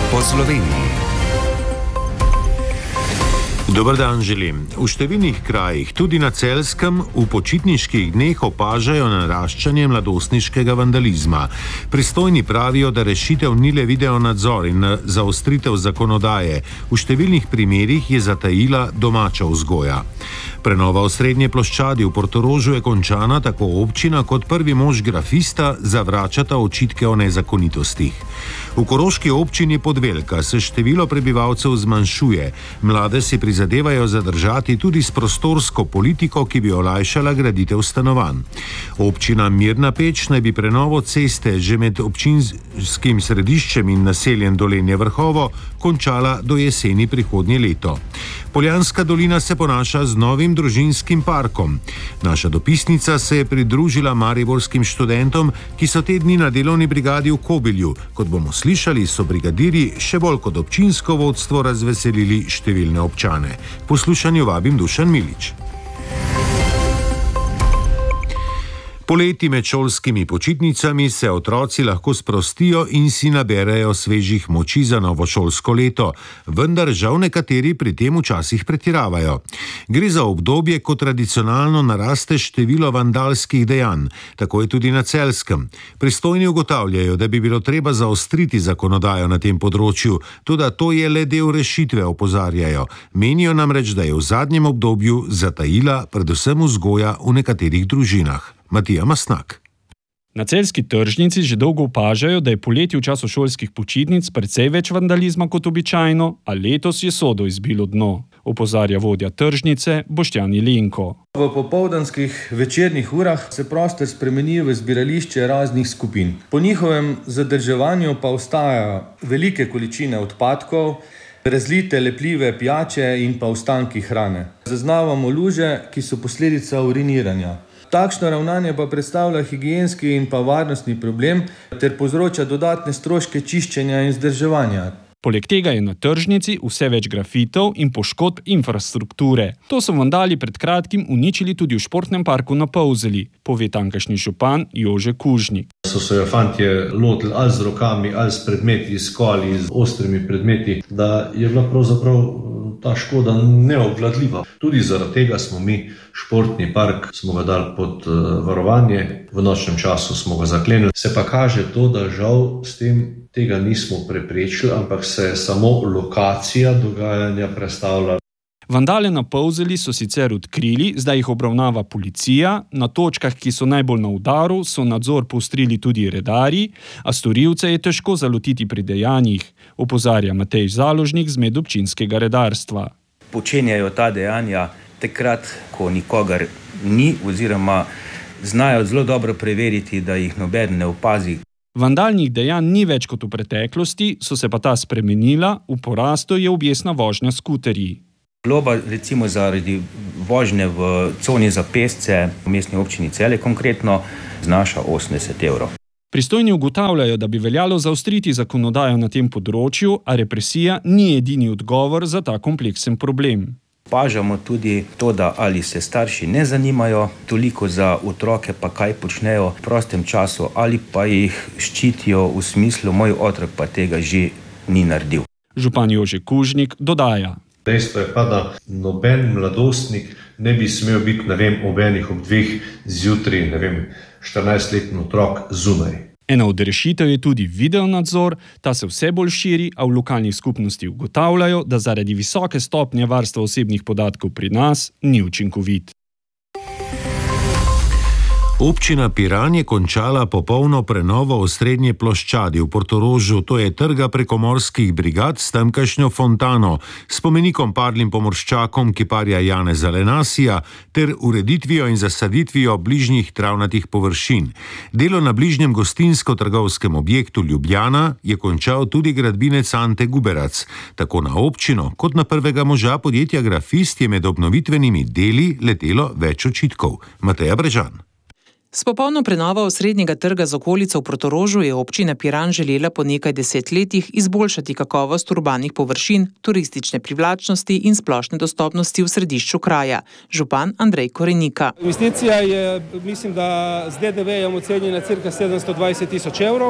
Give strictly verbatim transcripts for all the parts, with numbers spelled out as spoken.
po Sloveniji. Dober dan želim. V številnih krajih, tudi na Celjskem, v počitniških dneh opažajo naraščanje mladostniškega vandalizma. Pristojni pravijo, da rešitev ni le video nadzor in zaostritev zakonodaje. V številnih primerih je zatajila domača vzgoja. Prenova osrednje ploščadi v Portorožu je končana, tako občina kot prvi mož grafista zavračata očitke o nezakonitostih. V koroški občini Podvelka se število prebivalcev zmanjšuje. Mlade si prizadevajo zadržati tudi s prostorsko politiko, ki bi olajšala graditev stanovanj. Občina Mirna Peč naj bi prenovo ceste že med občinskim središčem in naseljem Dolenje Vrhovo končala do jeseni prihodnje leto. Poljanska dolina se ponaša z novim družinskim parkom. Naša dopisnica se je pridružila mariborskim študentom, ki so te dni na delovni brigadi v Kobilju. Kot bomo slišali, so brigadirji še bolj kot občinsko vodstvo razveselili številne občane. K poslušanju vabim Dušan Milič. Poleti med šolskimi počitnicami se otroci lahko sprostijo in si naberejo svežih moči za novo šolsko leto, vendar žal nekateri pri tem včasih pretiravajo. Gre za obdobje, ko tradicionalno naraste število vandalskih dejanj, tako je tudi na Celjskem. Pristojni ugotavljajo, da bi bilo treba zaostriti zakonodajo na tem področju, toda to je le del rešitve, opozarjajo. Menijo namreč, da je v zadnjem obdobju zatajila predvsem vzgoja v nekaterih družinah. Matija Masnak. Na celjski tržnici že dolgo opažajo, da je poleti v času šolskih počitnic precej več vandalizma kot običajno, a letos je sodo izbilo dno, opozarja vodja tržnice Boštjan Jelenko. V popoldanskih večernih urah se prostor spremeni v zbirališče raznih skupin. Po njihovem zadrževanju pa ostajajo velike količine odpadkov, razlite lepljive pijače in pa ostanki hrane. Zaznavamo luže, ki so posledica uriniranja. Takšno ravnanje pa predstavlja higienski in pa varnostni problem ter povzroča dodatne stroške čiščenja in vzdrževanja. Poleg tega je na tržnici vse več grafitov in poškodb infrastrukture. To so vandali pred kratkim uničili tudi v športnem parku na Polzeli, pove tamkajšnji župan Jože Kužnik. So se fantje lotili ali z rokami, ali s predmeti, s koli, z ostrimi predmeti, da je bila pravzaprav ta škoda neobvladljiva. Tudi zaradi tega smo mi športni park smo ga dali pod uh, varovanje, v nočnem času smo ga zaklenili. Se pa kaže to, da žal s tem tega nismo preprečili, ampak se je samo lokacija dogajanja prestavila. Vandale na Polzeli so sicer odkrili, zdaj jih obravnava policija, na točkah, ki so najbolj na udaru, so nadzor poostrili tudi redarji, a storilce je težko zalotiti pri dejanjih, opozarja Matej Založnik z medobčinskega redarstva. Počenjajo ta dejanja takrat, ko nikogar ni oziroma znajo zelo dobro preveriti, da jih noben ne opazi. Vandalnih dejanj ni več kot v preteklosti, so se pa ta spremenila, v porastu je objestna vožnja s skuterji. Globa recimo zaradi vožnje v coni za pešce v mestni občini Celje konkretno znaša osemdeset evrov. Pristojni ugotavljajo, da bi veljalo zaostriti zakonodajo na tem področju, a represija ni edini odgovor za ta kompleksen problem. Opažamo tudi to, da ali se starši ne zanimajo toliko za otroke, pa kaj počnejo v prostem času, ali pa jih ščitijo v smislu, moj otrok pa tega že ni naredil. Župan Jože Kužnik dodaja. Dejstvo je pa, da noben mladostnik ne bi smel biti, ne vem, ob enih ob dveh zjutraj, ne vem, štirinajstletni otrok zunaj. Ena od rešitev je tudi videonadzor, ta se vse bolj širi, a v lokalnih skupnosti ugotavljajo, da zaradi visoke stopnje varstva osebnih podatkov pri nas ni učinkovit. Občina Piran je končala popolno prenovo osrednje ploščadi v Portorožu, to je trga prekomorskih brigad s tamkajšnjo fontano, spomenikom padlim pomorščakom kiparja Janeza Lenasija ter ureditvijo in zasaditvijo bližnjih travnatih površin. Delo na bližnjem gostinsko-trgovskem objektu Ljubljana je končal tudi gradbinec Ante Guberac. Tako na občino kot na prvega moža podjetja Grafist je med obnovitvenimi deli letelo več očitkov. Mateja Brežan. S popolno prenovo osrednjega trga z okolico v Portorožu je občina Piran želela po nekaj desetletjih izboljšati kakovost urbanih površin, turistične privlačnosti in splošne dostopnosti v središču kraja. Župan Andrej Korenika. Investicija je, mislim, da z D D V-jem ocenjena cirka sedemsto dvajset tisoč evrov.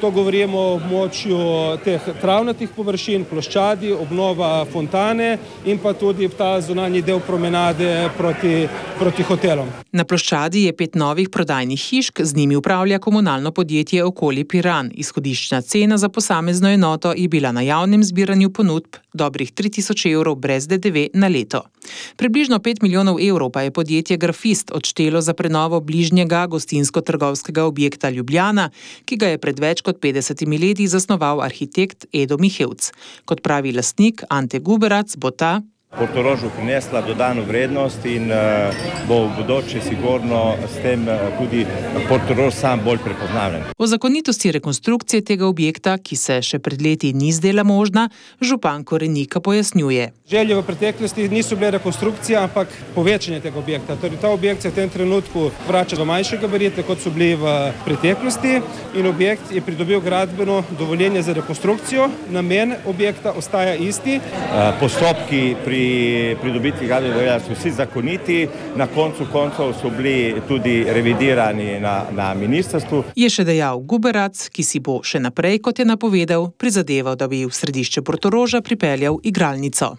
To govorimo o območju teh travnatih površin, ploščadi, obnova fontane in pa tudi ta zunanji del promenade proti, proti hotelom. Na ploščadi je pet novih prodajnih hišk, z njimi upravlja komunalno podjetje Okoli Piran. Izhodiščna cena za posamezno enoto je bila na javnem zbiranju ponudb dobrih tri tisoč evrov brez D D V na leto. Približno pet milijonov evrov pa je podjetje Grafist odštelo za prenovo bližnjega gostinsko-trgovskega objekta Ljubljana, ki ga je pred več kot petdesetimi leti zasnoval arhitekt Edo Mihevc. Kot pravi lastnik Ante Guberac, bo ta Portorožu prinesla dodano vrednost in uh, bo v bodoče sigurno s tem uh, tudi Portorož sam bolj prepoznaven. O zakonitosti rekonstrukcije tega objekta, ki se še pred leti ni zdela možna, župan Korenika pojasnjuje. Želje v preteklosti niso bile rekonstrukcija, ampak povečanje tega objekta. Torej, ta objekt se v tem trenutku vrača v manjše gabarite, kot so bili v preteklosti, in objekt je pridobil gradbeno dovoljenje za rekonstrukcijo. Namen objekta ostaja isti. Uh, postopki pri pridobitvi gradbenega dovoljenja so vsi zakoniti, na koncu koncev so bili tudi revidirani na, na ministrstvu. Je še dejal Guberac, ki si bo še naprej, kot je napovedal, prizadeval, da bi v središče Portoroža pripeljal igralnico.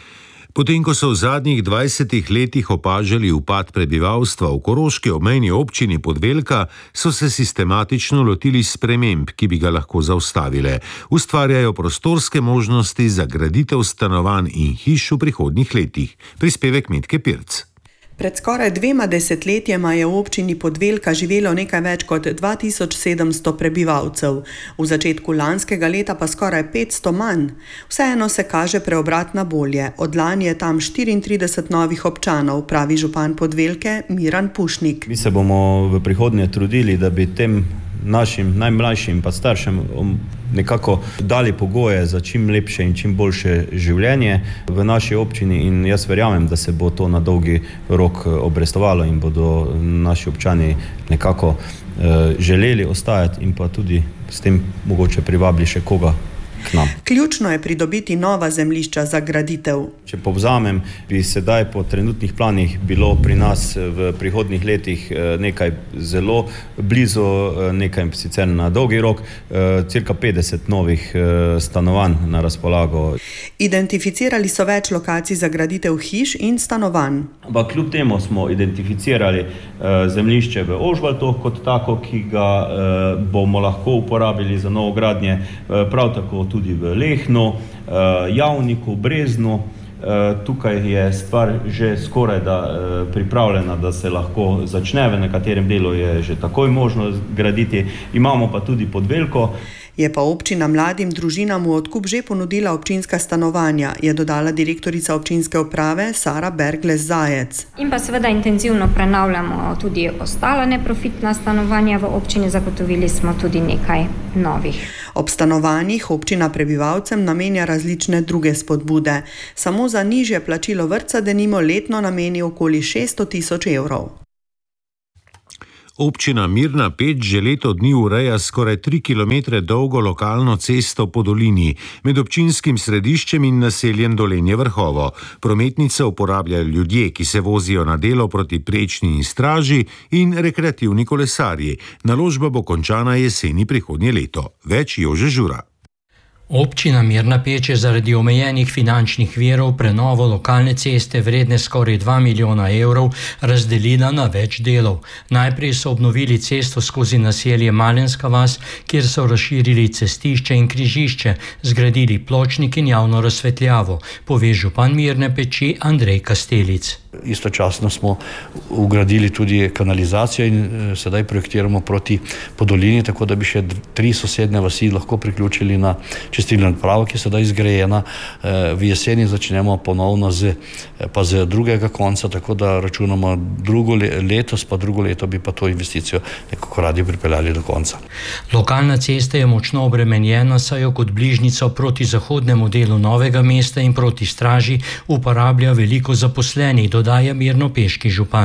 Potem, ko so v zadnjih dvajsetih letih opažali upad prebivalstva v koroški obmejni občini Podvelka, so se sistematično lotili sprememb, ki bi ga lahko zaustavile. Ustvarjajo prostorske možnosti za graditev stanovanj in hiš v prihodnjih letih. Prispevek Metke Pirc. Pred skoraj dvema desetletjema je v občini Podvelka živelo nekaj več kot dva tisoč sedemsto prebivalcev. V začetku lanskega leta pa skoraj petsto manj. Vseeno se kaže preobrat na bolje. Od lani je tam štiriintrideset novih občanov, pravi župan Podvelke Miran Pušnik. Mi se bomo v prihodnje trudili, da bi tem našim najmlajšim pa staršem nekako dali pogoje za čim lepše in čim boljše življenje v naši občini, in jaz verjamem, da se bo to na dolgi rok obrestovalo in bodo naši občani nekako eh, želeli ostajati in pa tudi s tem mogoče privabili še koga k nam. Ključno je pridobiti nova zemljišča za graditev. Če povzamem, bi sedaj po trenutnih planih bilo pri nas v prihodnjih letih nekaj zelo blizu, nekaj sicer na dolgi rok, cirka petdeset novih stanovanj na razpolago. Identificirali so več lokacij za graditev hiš in stanovanj. Ampak kljub temu smo identificirali zemljišče v Ožbaltu kot tako, ki ga bomo lahko uporabili za novogradnje, prav tako tudi v Lehnu, Javniku, Breznu. Tukaj je stvar že skoraj da pripravljena, da se lahko začne, v nekaterem delu je že takoj možno graditi. Imamo pa tudi Podvelko. Je pa občina mladim družinam v odkup že ponudila občinska stanovanja, je dodala direktorica občinske uprave Sara Bergles Zajec. In pa seveda intenzivno prenavljamo tudi ostala neprofitna stanovanja v občini, zagotovili smo tudi nekaj novih. Ob stanovanjih občina prebivalcem namenja različne druge spodbude. Samo za nižje plačilo vrtca denimo letno nameni okoli šeststo tisoč evrov. Občina Mirna Peč že leto dni ureja skoraj tri kilometre dolgo lokalno cesto po dolini med občinskim središčem in naseljem Dolenje Vrhovo. Prometnice uporabljajo ljudje, ki se vozijo na delo proti Prečni in Straži, in rekreativni kolesarji. Naložba bo končana jeseni prihodnje leto. Več Jože Žura. Občina Mirna Peč je zaradi omejenih finančnih virov prenovo lokalne ceste vredne skoraj dva milijona evrov razdelila na več delov. Najprej so obnovili cesto skozi naselje Malenska vas, kjer so razširili cestišče in križišče, zgradili pločnik in javno razsvetljavo, pove župan Mirne Peči Andrej Kastelic. Istočasno smo ugradili tudi kanalizacijo in eh, sedaj projektiramo proti Podolini, tako da bi še tri sosednje vasi lahko priključili na čistilno napravo, ki je sedaj izgrajena. Eh, v jeseni začnemo ponovno z, eh, pa z drugega konca, tako da računamo drugo le, letos, pa drugo leto bi pa to investicijo nekako radi pripeljali do konca. Lokalna cesta je močno obremenjena, saj jo kot bližnico proti zahodnemu delu Novega mesta in proti Straži uporablja veliko zaposlenih, dodaja mirnopeški župan.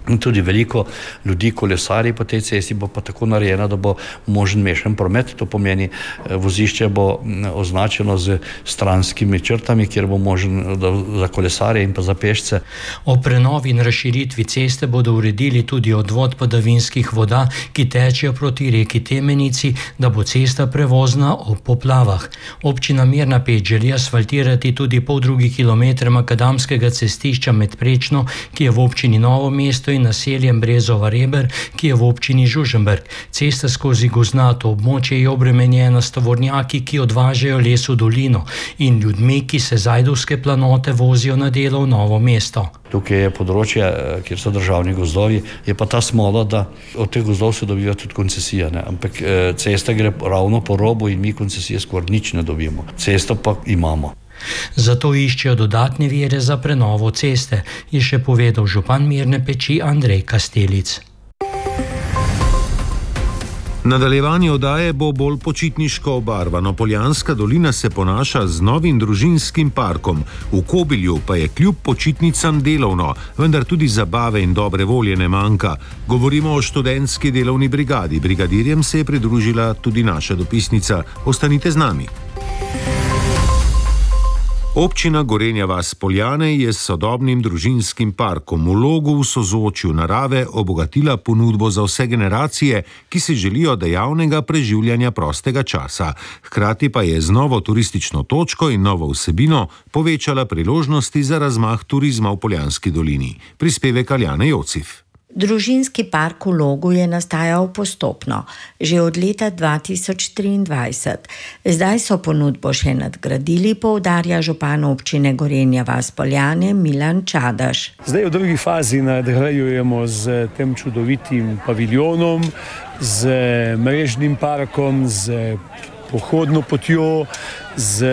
In tudi veliko ljudi kolesari po tej cesti bo pa tako narejena, da bo možen mešan promet. To pomeni, vozišče bo označeno z stranskimi črtami, kjer bo možen za kolesarje in pa za pešce. O prenovi in razširitvi ceste bodo uredili tudi odvod padavinskih voda, ki tečejo proti reki Temenici, da bo cesta prevozna ob poplavah. Občina Mirna Peč želi asfaltirati tudi pol drugi kilometer makadamskega cestišča med Prečno, ki je v občini Novo mesto, in naseljem Brezova Reber, ki je v občini Žužemberk. Cesta skozi gozdnato območje je obremenjena s tovornjaki, ki odvažajo les v dolino, in ljudmi, ki se z Ajdovske planote vozijo na delo v Novo mesto. Tukaj je področje, kjer so državni gozdovi, je pa ta smola, da od teh gozdov se dobiva tudi koncesija, ne? Ampak cesta gre ravno po robu in mi koncesije skoraj nič ne dobimo. Cesto pa imamo. Zato iščejo dodatne vire za prenovo ceste, je še povedal župan Mirne Peči Andrej Kastelic. Nadaljevanje oddaje bo bolj počitniško obarvano. Poljanska dolina se ponaša z novim družinskim parkom. V Kobilju pa je kljub počitnicam delovno, vendar tudi zabave in dobre volje ne manjka. Govorimo o študentski delovni brigadi. Brigadirjem se je pridružila tudi naša dopisnica. Ostanite z nami. Občina Gorenja vas Poljane je s sodobnim družinskim parkom v Logu v sozvočju narave obogatila ponudbo za vse generacije, ki si želijo dejavnega preživljanja prostega časa. Hkrati pa je z novo turistično točko in novo vsebino povečala priložnosti za razmah turizma v Poljanski dolini. Prispevek Aljane Jocif. Družinski park v Logu je nastajal postopno, že od leta dva tisoč triindvajset. Zdaj so ponudbo še nadgradili, poudarja župan občine Gorenja vas Poljane Milan Čadaš. Zdaj v drugi fazi nadgrajujemo z tem čudovitim paviljonom, z mrežnim parkom, z pohodno potjo, z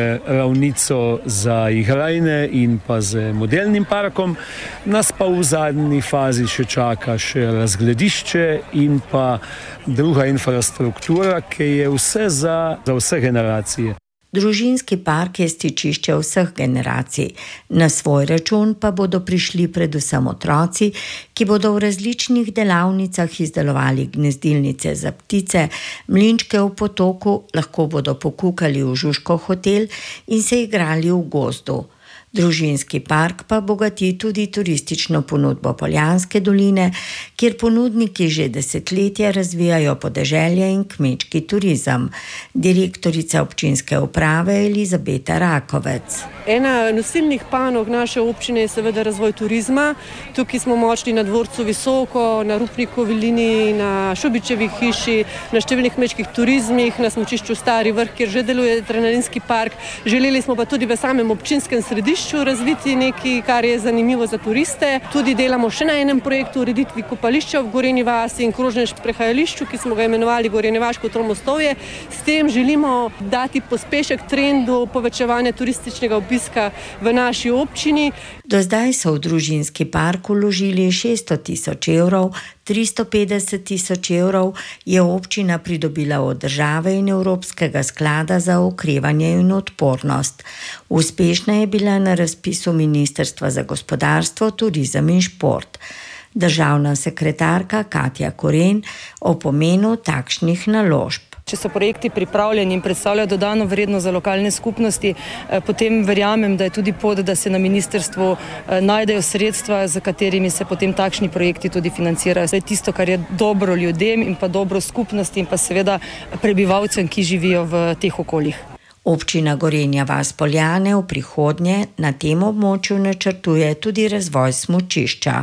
ravnico za igrajne in pa z modelnim parkom. Nas pa v zadnji fazi še čaka še razgledišče in pa druga infrastruktura, ki je vse za, za vse generacije. Družinski park je stičišče vseh generacij. Na svoj račun pa bodo prišli predvsem otroci, ki bodo v različnih delavnicah izdelovali gnezdilnice za ptice, mlinčke v potoku, lahko bodo pokukali v Žužko hotel in se igrali v gozdu. Družinski park pa bogati tudi turistično ponudbo Poljanske doline, kjer ponudniki že desetletja razvijajo podeželje in kmečki turizem. Direktorica občinske uprave Elizabeta Rakovec. Ena nosilnih panog naše občine je seveda razvoj turizma. Tukaj smo močni na Dvorcu Visoko, na Rupnikovi liniji, na Šubičevi hiši, na številnih kmečkih turizmih, na smučišču Stari Vrh, kjer že deluje adrenalinski park. Želeli smo pa tudi v samem občinskem središču razviti nekaj, kar je zanimivo za turiste. Tudi delamo še na enem projektu ureditvi kopališča v Gorenji vasi in krožnem prehajališču, ki smo ga imenovali Gorenjevaško tromostovje. S tem želimo dati pospešek trendu povečevanja turističnega obiska v naši občini. Do zdaj so v družinski park vložili šeststo tisoč evrov, tristo petdeset tisoč evrov je občina pridobila od države in Evropskega sklada za okrevanje in odpornost. Uspešna je bila na razpisu Ministrstva za gospodarstvo, turizem in šport. Državna sekretarka Katja Koren o pomenu takšnih naložb. Če so projekti pripravljeni in predstavljajo dodano vrednost za lokalne skupnosti, potem verjamem, da je tudi pot, da se na ministrstvu najdejo sredstva, za katerimi se potem takšni projekti tudi financirajo. To je tisto, kar je dobro ljudem in pa dobro skupnosti in pa seveda prebivalcem, ki živijo v teh okoljih. Občina Gorenja vas Poljane v prihodnje na tem območju načrtuje tudi razvoj smučišča.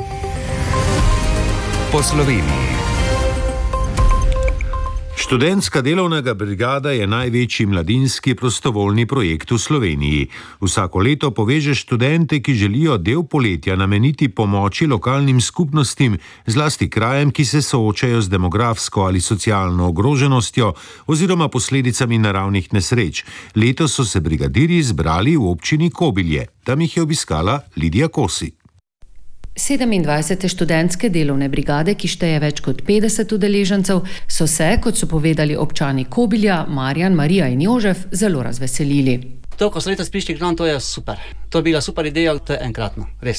Po Sloveniji. Študentska delovna brigada je največji mladinski prostovoljni projekt v Sloveniji. Vsako leto poveže študente, ki želijo del poletja nameniti pomoči lokalnim skupnostim, zlasti krajem, ki se soočajo z demografsko ali socialno ogroženostjo oziroma posledicami naravnih nesreč. Letos so se brigadirji zbrali v občini Kobilje. Tam jih je obiskala Lidija Kosi. sedemindvajsete študentske delovne brigade, ki šteje več kot petdeset udeležencev, so se, kot so povedali občani Kobilja, Marjan, Marija in Jožef, zelo razveselili. To, ko so letos prišli k nam, to je super. To je bila super ideja, to je enkratno, res.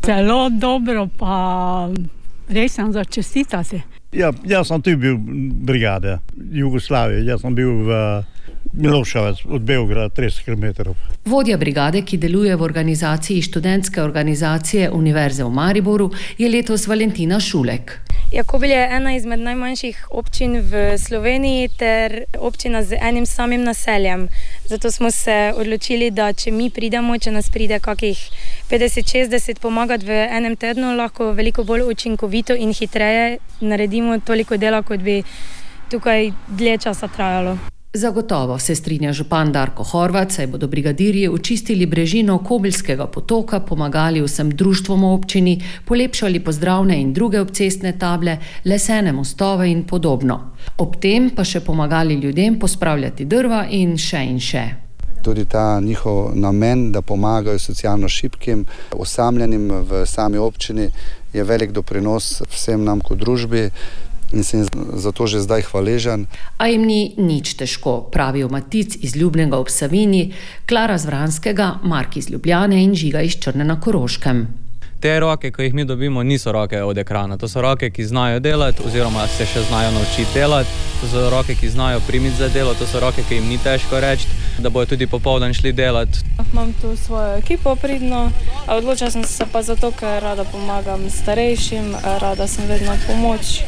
Zelo dobro, pa res sem za čestitati. Ja, jaz sem tudi bil brigade Jugoslavije, jaz sem bil v Miloševec od Beograda trideset kilometrov. Vodja brigade, ki deluje v organizaciji študentske organizacije Univerze v Mariboru, je letos Valentina Šulek. Ja, Kobilje je ena izmed najmanjših občin v Sloveniji ter občina z enim samim naseljem. Zato smo se odločili, da če mi pridemo, če nas pride kakih petdeset šestdeset pomagati v enem tednu, lahko veliko bolj učinkovito in hitreje naredimo toliko dela, kot bi tukaj dlje časa trajalo. Zagotovo se strinja župan Darko Horvat, saj bodo brigadirji očistili brežino Kobiljskega potoka, pomagali vsem društvom v občini, polepšali pozdravne in druge obcestne table, lesene mostove in podobno. Ob tem pa še pomagali ljudem pospravljati drva in še in še. Tudi ta njihov namen, da pomagajo socialno šibkim, osamljenim v sami občini, je velik doprinos vsem nam kot družbi. In sem zato že zdaj hvaležen. A jim ni nič težko, pravijo Matic iz Ljubnega ob Savinji, Klara z Vranskega, Mark iz Ljubljane in Žiga iz Črne na Koroškem. Te roke, ko jih mi dobimo, niso roke od ekrana. To so roke, ki znajo delati oziroma se še znajo naučiti delati. To so roke, ki znajo primiti za delo. To so roke, ki jim ni težko reči, da bojo tudi popoldan šli delati. Imam tu svojo ekipo pridno, a odločila sem se pa zato, ker rada pomagam starejšim, rada sem vedno pomoč.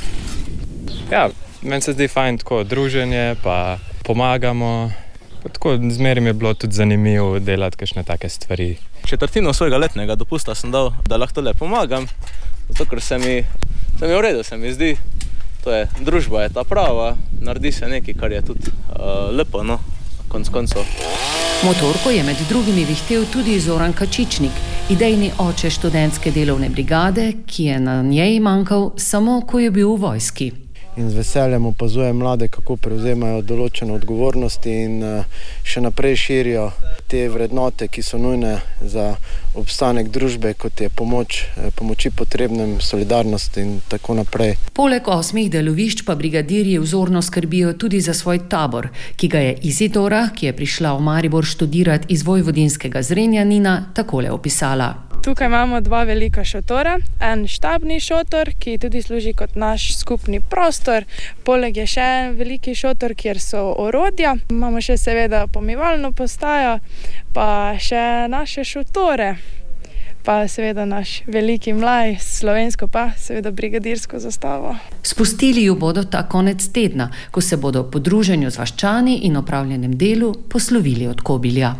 Ja, meni se zdi fajn tako druženje, pa pomagamo. Tako zmeraj mi je bilo tudi zanimivo delati kakšne take stvari. Četrtino svojega letnega dopusta sem dal, da lahko le pomagam, zato ker se mi, se mi v redu, se mi zdi. To je, družba je ta prava, naredi se nekaj, kar je tudi uh, lepo, no, konc koncev. Motorko je med drugimi vihtel tudi Zoran Kačičnik, idejni oče študentske delovne brigade, ki je na njej manjkal samo, ko je bil v vojski. In z veseljem opazujem mlade, kako prevzemajo določene odgovornosti in še naprej širijo te vrednote, ki so nujne za obstanek družbe, kot je pomoč, pomoči potrebnim, solidarnost in tako naprej. Poleg osmih delovišč pa brigadirji vzorno skrbijo tudi za svoj tabor, ki ga je Izidora, ki je prišla v Maribor študirati iz Vojvodinskega Zrenjanina, takole opisala. Tukaj imamo dva velika šotora, en štabni šotor, ki tudi služi kot naš skupni prostor. Poleg je še en veliki šotor, kjer so orodja. Imamo še seveda pomivalno postajo, pa še naše šotore, pa seveda naš veliki mlaj, slovensko pa seveda brigadirsko zastavo. Spustili jo bodo ta konec tedna, ko se bodo po druženju z vaščani in opravljenem delu poslovili od Kobilja.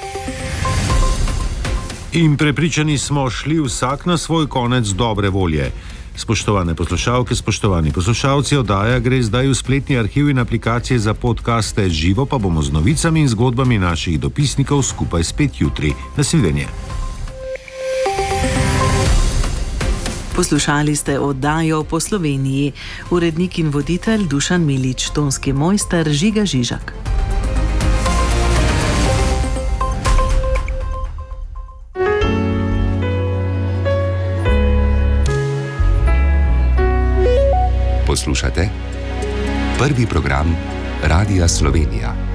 In prepričani smo šli vsak na svoj konec dobre volje. Spoštovane poslušalke, spoštovani poslušalci, oddaja gre zdaj v spletni arhiv in aplikacije za podcaste. Živo pa bomo z novicami in zgodbami naših dopisnikov skupaj spet jutri. Nasvidenje. Poslušali ste oddajo Po Sloveniji. Urednik in voditelj Dušan Milič, tonski mojster Žiga Žižak. Poslušate prvi program Radia Slovenija.